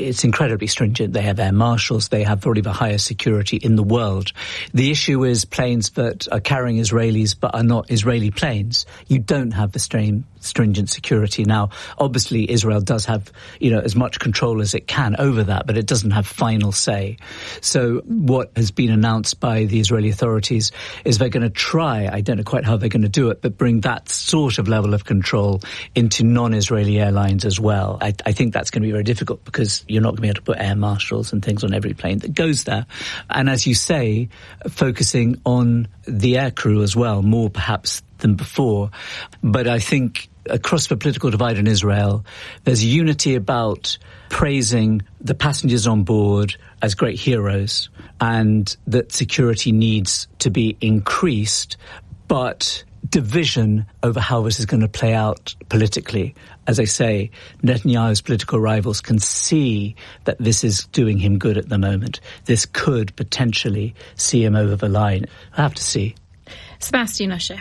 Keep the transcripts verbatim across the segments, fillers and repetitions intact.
it's incredibly stringent. They have air marshals. They have probably the highest security in the world. The issue is planes that are carrying Israelis but are not Israeli planes. You don't have the same stringent security. Now, obviously, Israel does have, you know, as much control as it can over that, but it doesn't have final say. So what has been announced by the Israeli authorities is they're going to try, I don't know quite how they're going to do it, but bring that sort of level of control into non-Israeli airlines as well. I, I think that's going to be very difficult because you're not going to be able to put air marshals and things on every plane that goes there. And as you say, focusing on the air crew as well, more perhaps than before. But I think across the political divide in Israel, there's unity about praising the passengers on board as great heroes and that security needs to be increased, but division over how this is going to play out politically. As I say, Netanyahu's political rivals can see that this is doing him good at the moment. This could potentially see him over the line. I have to see. Sebastian Usher,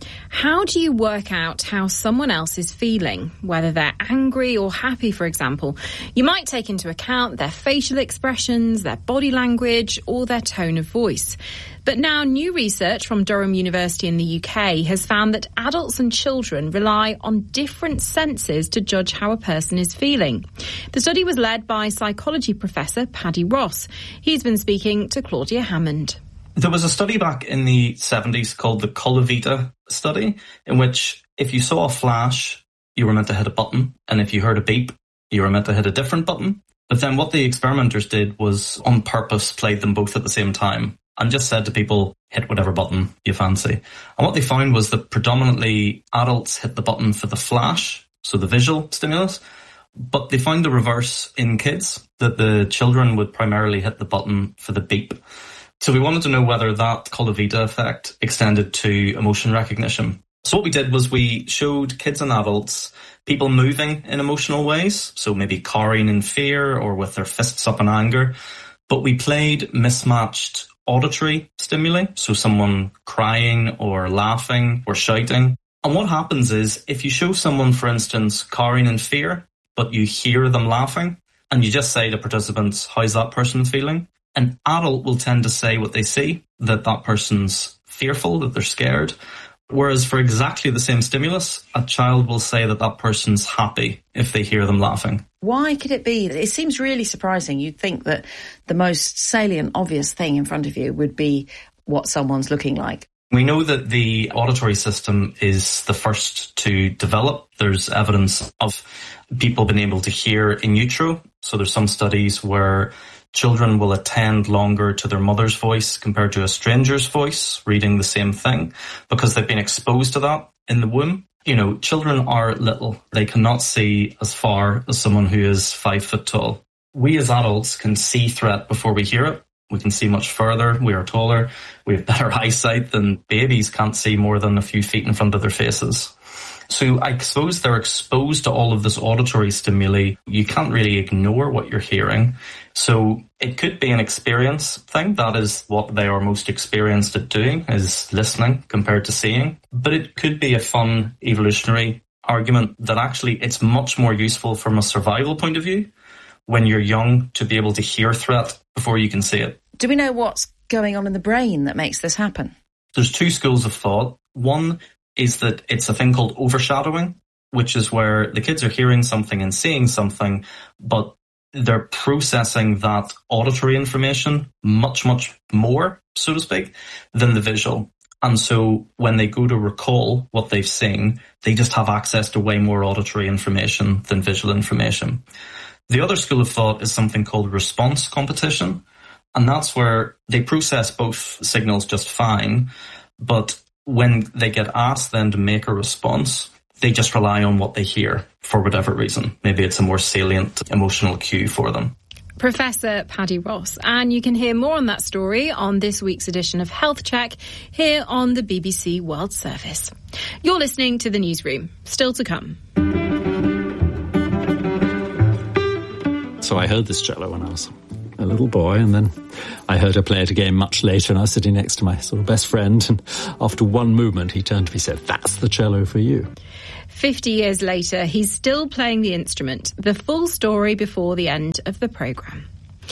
how do you work out how someone else is feeling, whether they're angry or happy, for example? You might take into account their facial expressions, their body language, or their tone of voice. But now new research from Durham University in the U K has found that adults and children rely on different senses to judge how a person is feeling. The study was led by psychology professor Paddy Ross. He's been speaking to Claudia Hammond. There was a study back in the seventies called the Colavita study, in which if you saw a flash, you were meant to hit a button, and if you heard a beep, you were meant to hit a different button. But then what the experimenters did was on purpose played them both at the same time and just said to people, hit whatever button you fancy. And what they found was that predominantly adults hit the button for the flash, so the visual stimulus, but they found the reverse in kids, that the children would primarily hit the button for the beep. So we wanted to know whether that Colavita effect extended to emotion recognition. So what we did was we showed kids and adults people moving in emotional ways, so maybe cowering in fear or with their fists up in anger, but we played mismatched auditory stimuli, so someone crying or laughing or shouting. And what happens is if you show someone, for instance, cowering in fear, but you hear them laughing, and you just say to participants, how's that person feeling? An adult will tend to say what they see, that that person's fearful, that they're scared. Whereas for exactly the same stimulus, a child will say that that person's happy if they hear them laughing. Why could it be? It seems really surprising. You'd think that the most salient, obvious thing in front of you would be what someone's looking like. We know that the auditory system is the first to develop. There's evidence of people being able to hear in utero. So there's some studies where children will attend longer to their mother's voice compared to a stranger's voice, reading the same thing, because they've been exposed to that in the womb. You know, children are little. They cannot see as far as someone who is five foot tall. We as adults can see threat before we hear it. We can see much further. We are taller. We have better eyesight than babies can't see more than a few feet in front of their faces. So I suppose they're exposed to all of this auditory stimuli. You can't really ignore what you're hearing. So it could be an experience thing. That is what they are most experienced at doing, is listening compared to seeing. But it could be a fun evolutionary argument that actually it's much more useful from a survival point of view when you're young to be able to hear threat before you can see it. Do we know what's going on in the brain that makes this happen? There's two schools of thought. One is that it's a thing called overshadowing, which is where the kids are hearing something and seeing something, but they're processing that auditory information much, much more, so to speak, than the visual. And so when they go to recall what they've seen, they just have access to way more auditory information than visual information. The other school of thought is something called response competition, and that's where they process both signals just fine, but when they get asked then to make a response, they just rely on what they hear for whatever reason. Maybe it's a more salient emotional cue for them. Professor Paddy Ross. And you can hear more on that story on this week's edition of Health Check here on the B B C World Service. You're listening to The Newsroom. Still to come. So I heard this cello when I was a little boy, and then I heard her play it again much later, and I was sitting next to my sort of best friend, and after one movement he turned to me and said, "That's the cello for you." Fifty years later, he's still playing the instrument. The full story before the end of the programme.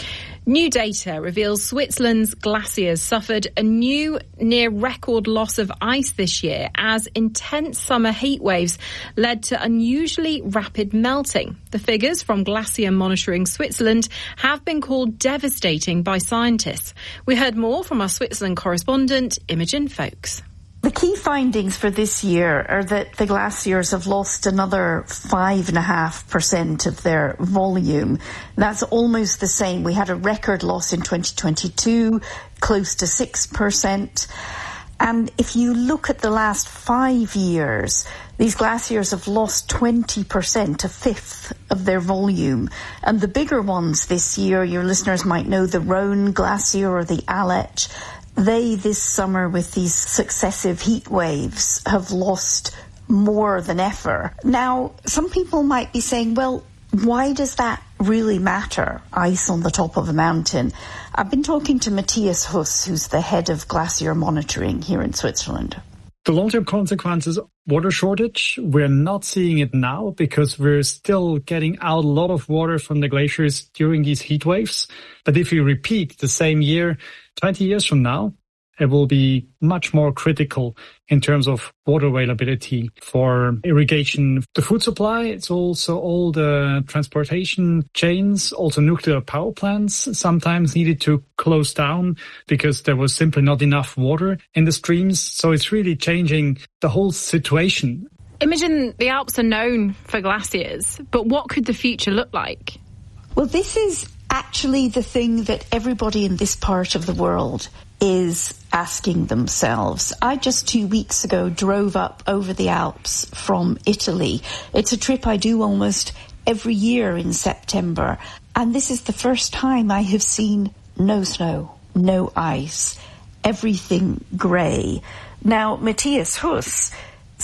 New data reveals Switzerland's glaciers suffered a new near-record loss of ice this year as intense summer heat waves led to unusually rapid melting. The figures from Glacier Monitoring Switzerland have been called devastating by scientists. We heard more from our Switzerland correspondent, Imogen Foulkes. The key findings for this year are that the glaciers have lost another five and a half percent of their volume. That's almost the same. We had a record loss in twenty twenty-two, close to six percent. And if you look at the last five years, these glaciers have lost twenty percent, a fifth of their volume. And the bigger ones this year, your listeners might know the Rhone Glacier or the Aletsch. They, this summer, with these successive heat waves, have lost more than ever. Now, some people might be saying, well, why does that really matter, ice on the top of a mountain? I've been talking to Matthias Huss, who's the head of glacier monitoring here in Switzerland. The long-term consequences, water shortage, we're not seeing it now because we're still getting out a lot of water from the glaciers during these heat waves. But if you repeat the same year, twenty years from now, it will be much more critical in terms of water availability for irrigation. The food supply, it's also all the transportation chains, also nuclear power plants sometimes needed to close down because there was simply not enough water in the streams. So it's really changing the whole situation. Imogen, the Alps are known for glaciers, but what could the future look like? Well, this is actually the thing that everybody in this part of the world is asking themselves. I just two weeks ago drove up over the Alps from Italy. It's a trip I do almost every year in September. And this is the first time I have seen no snow, no ice, everything grey. Now, Matthias Huss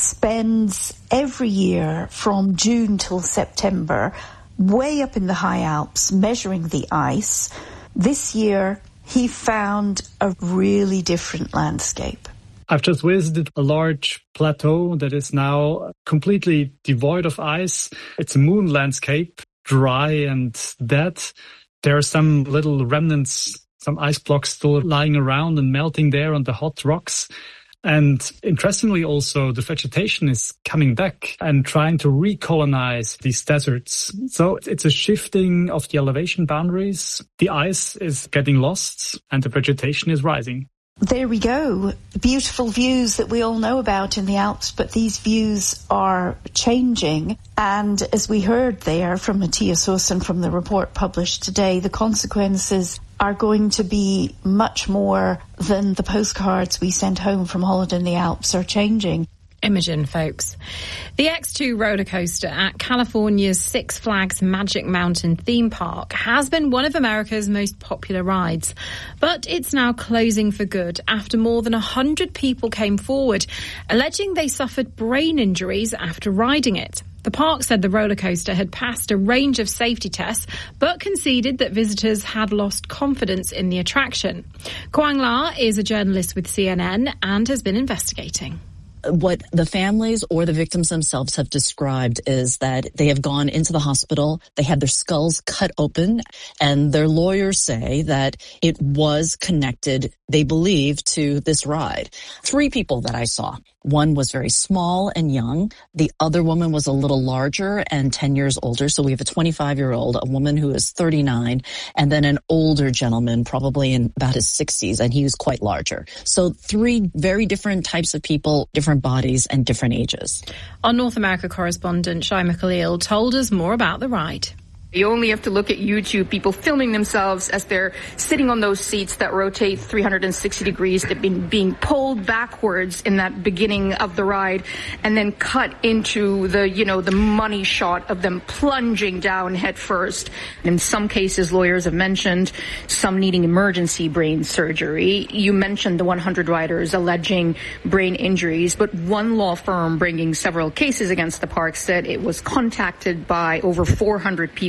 spends every year from June till September way up in the high Alps measuring the ice. This year, he found a really different landscape. I've just visited a large plateau that is now completely devoid of ice. It's a moon landscape, dry and dead. There are some little remnants, some ice blocks still lying around and melting there on the hot rocks. And interestingly also, the vegetation is coming back and trying to recolonize these deserts. So it's a shifting of the elevation boundaries. The ice is getting lost and the vegetation is rising. There we go. Beautiful views that we all know about in the Alps, but these views are changing. And as we heard there from Matthias Huss and from the report published today, the consequences are going to be much more than the postcards we sent home from holiday in the Alps are changing. Imogen Foulkes. The X two roller coaster at California's Six Flags Magic Mountain theme park has been one of America's most popular rides. But it's now closing for good after more than one hundred people came forward, alleging they suffered brain injuries after riding it. The park said the roller coaster had passed a range of safety tests, but conceded that visitors had lost confidence in the attraction. Kuang La is a journalist with C N N and has been investigating. What the families or the victims themselves have described is that they have gone into the hospital, they had their skulls cut open, and their lawyers say that it was connected, they believe, to this ride. Three people that I saw. One was very small and young. The other woman was a little larger and ten years older. So we have a twenty-five-year-old, a woman who is thirty-nine, and then an older gentleman, probably in about his sixties, and he was quite larger. So three very different types of people, different bodies and different ages. Our North America correspondent, Shai McAleal, told us more about the ride. You only have to look at YouTube, people filming themselves as they're sitting on those seats that rotate three hundred sixty degrees, that being, being pulled backwards in that beginning of the ride, and then cut into the, you know, the money shot of them plunging down head first. In some cases, lawyers have mentioned some needing emergency brain surgery. You mentioned the one hundred riders alleging brain injuries, but one law firm bringing several cases against the park said it was contacted by over four hundred people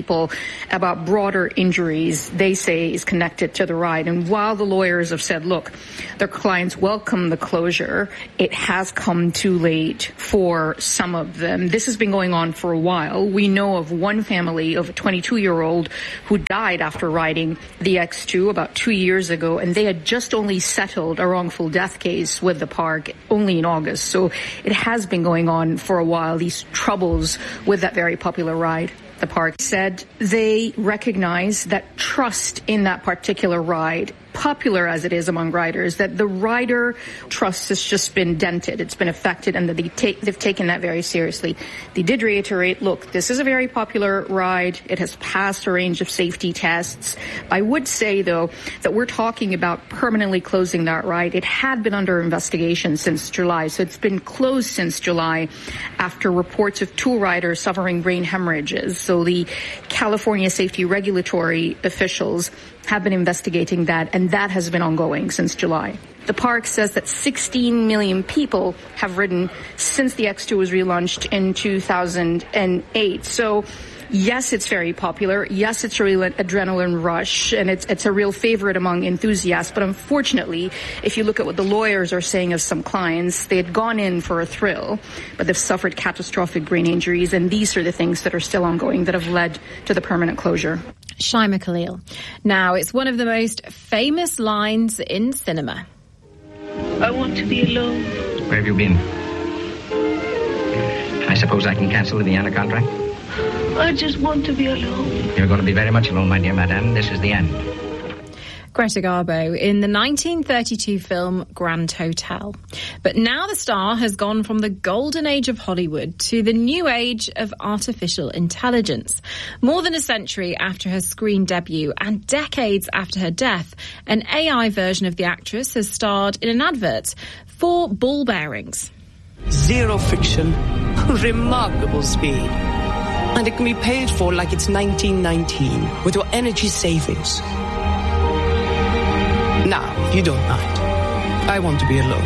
people about broader injuries they say is connected to the ride. And while the lawyers have said, look, their clients welcome the closure, it has come too late for some of them. This has been going on for a while. We know of one family of a twenty-two-year-old who died after riding the X two about two years ago, and they had just only settled a wrongful death case with the park only in August. So it has been going on for a while, these troubles with that very popular ride. The park said they recognize that trust in that particular ride, popular as it is among riders, that the rider trust has just been dented, it's been affected, and that they take, they've taken that very seriously. They did reiterate, look, this is a very popular ride. It has passed a range of safety tests. I would say, though, that we're talking about permanently closing that ride. It had been under investigation since July, so it's been closed since July after reports of two riders suffering brain hemorrhages. So the California safety regulatory officials have been investigating that, and that has been ongoing since July. The park says that sixteen million people have ridden since the X two was relaunched in two thousand eight. So yes, it's very popular. Yes, it's a real adrenaline rush, and it's it's a real favorite among enthusiasts. But unfortunately, if you look at what the lawyers are saying of some clients, they had gone in for a thrill, but they've suffered catastrophic brain injuries, and these are the things that are still ongoing that have led to the permanent closure. Shaima Khalil. Now, it's one of the most famous lines in cinema. I want to be alone. Where have you been? I suppose I can cancel the Vienna contract? I just want to be alone. You're going to be very much alone, my dear madame. This is the end. Greta Garbo in the nineteen thirty-two film Grand Hotel. But now the star has gone from the golden age of Hollywood to the new age of artificial intelligence. More than a century after her screen debut and decades after her death, an A I version of the actress has starred in an advert for ball bearings. Zero friction, remarkable speed. And it can be paid for like it's nineteen nineteen with your energy savings. Now, you don't mind. I want to be alone.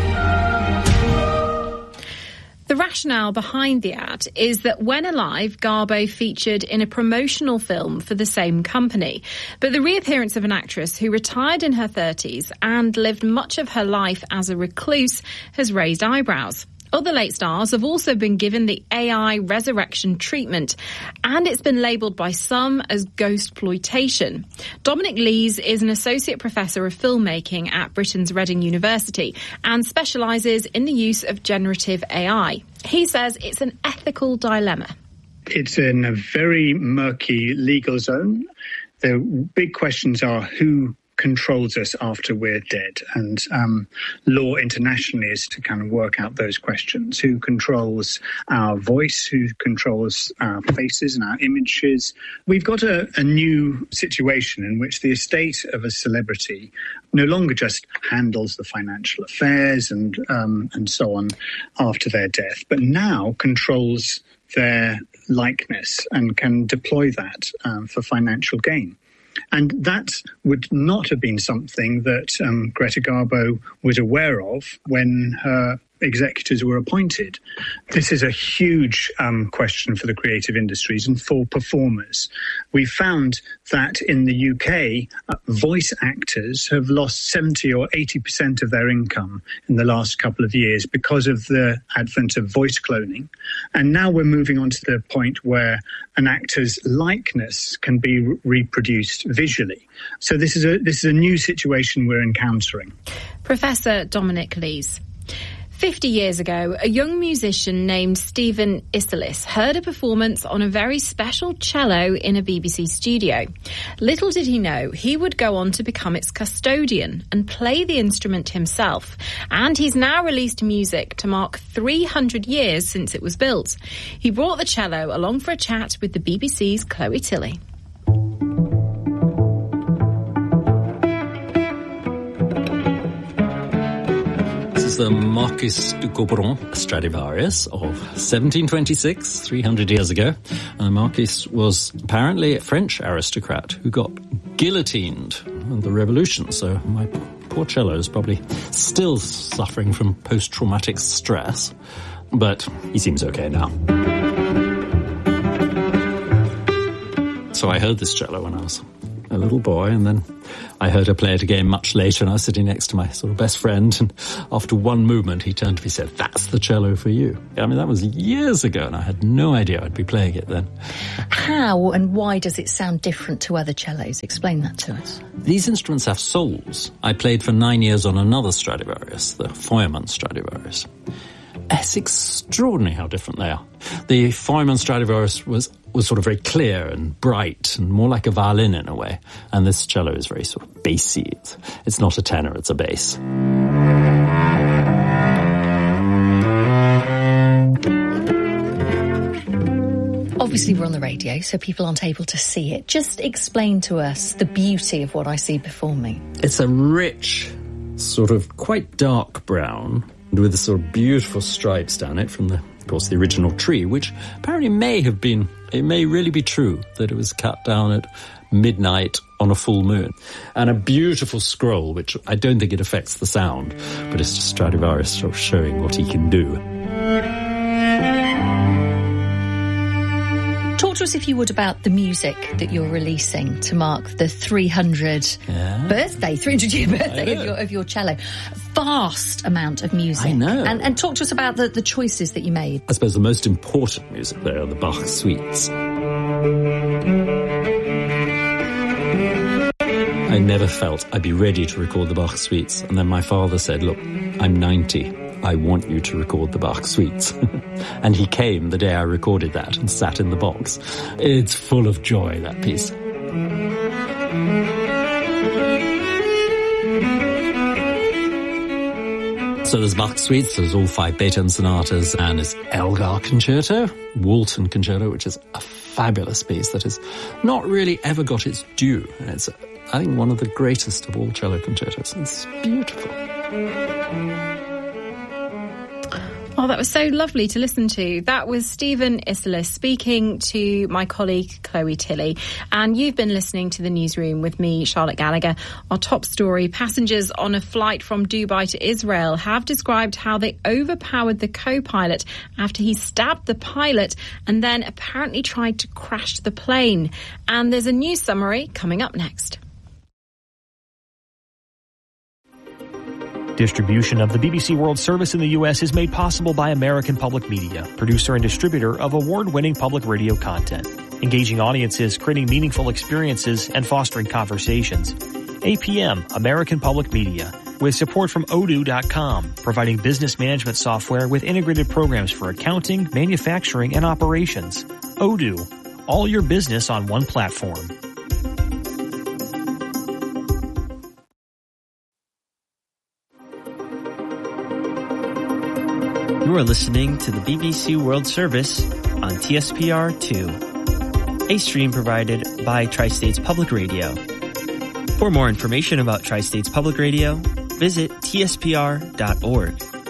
The rationale behind the ad is that when alive, Garbo featured in a promotional film for the same company. But the reappearance of an actress who retired in her thirties and lived much of her life as a recluse has raised eyebrows. Other late stars have also been given the A I resurrection treatment, and it's been labelled by some as ghostploitation. Dominic Lees is an associate professor of filmmaking at Britain's Reading University and specialises in the use of generative A I. He says it's an ethical dilemma. It's in a very murky legal zone. The big questions are who controls us after we're dead, and um, law internationally is to kind of work out those questions. Who controls our voice? Who controls our faces and our images? We've got a, a new situation in which the estate of a celebrity no longer just handles the financial affairs and um, and so on after their death, but now controls their likeness and can deploy that um, for financial gain. And that would not have been something that um, Greta Garbo was aware of when her executors were appointed. This is a huge um, question for the creative industries and for performers. We found that in the U K, uh, voice actors have lost seventy or eighty percent of their income in the last couple of years because of the advent of voice cloning. And now we're moving on to the point where an actor's likeness can be re- reproduced visually. So this is a this is a new situation we're encountering. Professor Dominic Lees. Fifty years ago, a young musician named Stephen Isserlis heard a performance on a very special cello in a B B C studio. Little did he know he would go on to become its custodian and play the instrument himself. And he's now released music to mark three hundred years since it was built. He brought the cello along for a chat with the B B C's Chloe Tilley. The Marquis de Couperin Stradivarius of seventeen twenty-six, three hundred years ago. Uh, Marquis was apparently a French aristocrat who got guillotined in the Revolution, so my poor cello is probably still suffering from post-traumatic stress, but he seems okay now. So I heard this cello when I was a little boy, and then I heard her play it again much later, and I was sitting next to my sort of best friend, and after one movement he turned to me and said, "That's the cello for you." I mean, that was years ago, and I had no idea I'd be playing it then. How and why does it sound different to other cellos? Explain that to us. These instruments have souls. I played for nine years on another Stradivarius, the Feuermann Stradivarius. It's extraordinary how different they are. The Feuermann Stradivarius was, was sort of very clear and bright and more like a violin in a way. And this cello is very sort of bassy. It's, it's not a tenor, it's a bass. Obviously, we're on the radio, so people aren't able to see it. Just explain to us the beauty of what I see before me. It's a rich, sort of quite dark brown, with sort of beautiful stripes down it from the, of course, the original tree, which apparently may have been, it may really be true that it was cut down at midnight on a full moon. And a beautiful scroll, which I don't think it affects the sound, but it's just Stradivarius sort of showing what he can do. Talk to us, if you would, about the music that you're releasing to mark the three hundred yeah. birthday, three hundred year birthday of your, of your cello. Vast amount of music. I know. And, and talk to us about the, the choices that you made. I suppose the most important music there are the Bach suites. I never felt I'd be ready to record the Bach suites. And then my father said, "Look, I'm ninety. I want you to record the Bach suites." And he came the day I recorded that and sat in the box. It's full of joy, that piece. So there's Bach suites, there's all five Beethoven sonatas, and there's Elgar Concerto, Walton Concerto, which is a fabulous piece that has not really ever got its due. And it's, I think, one of the greatest of all cello concertos. It's beautiful. Oh, that was so lovely to listen to. That was Stephen Isserlis speaking to my colleague Chloe Tilley. And you've been listening to The Newsroom with me, Charlotte Gallagher. Our top story: passengers on a flight from Dubai to Israel have described how they overpowered the co-pilot after he stabbed the pilot and then apparently tried to crash the plane. And there's a news summary coming up next. Distribution of the B B C World Service in the U S is made possible by American Public Media, producer and distributor of award-winning public radio content, engaging audiences, creating meaningful experiences, and fostering conversations. A P M, American Public Media, with support from Odoo dot com, providing business management software with integrated programs for accounting, manufacturing, and operations. Odoo, all your business on one platform. You are listening to the B B C World Service on T S P R two, a stream provided by Tri-States Public Radio. For more information about Tri-States Public Radio, visit T S P R dot org.